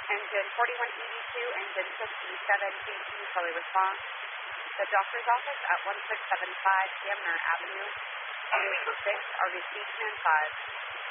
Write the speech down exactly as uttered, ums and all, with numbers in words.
Engine forty-one eighty-two, engine fifty-seven G T, fully response. The doctor's office at one six seven five Camner Avenue, Unit six, R V C command five.